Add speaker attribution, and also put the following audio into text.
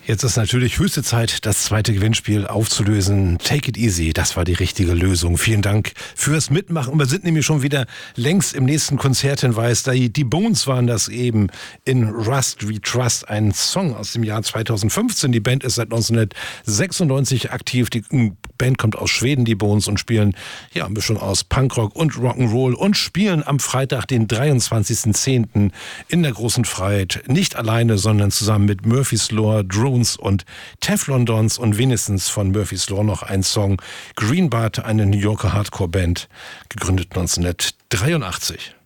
Speaker 1: Jetzt ist natürlich höchste Zeit, das zweite Gewinnspiel aufzulösen. Take it easy, das war die richtige Lösung. Vielen Dank fürs Mitmachen. Wir sind nämlich schon wieder längst im nächsten Konzerthinweis. Die Bones waren das eben in Rust We Trust, ein Song aus dem Jahr 2015. Die Band ist seit 1996 aktiv. Die Band kommt aus Schweden, die Bones, und spielen ja eine Mischung aus Punkrock und Rock'n'Roll und spielen am Freitag, den 23.10. in der Großen Freiheit. Nicht alleine, sondern zusammen mit Murphy's Law, Drones und Teflon Dons und wenigstens von Murphy's Law noch ein Song. Greenbart, eine New Yorker Hardcore-Band, gegründet 1983.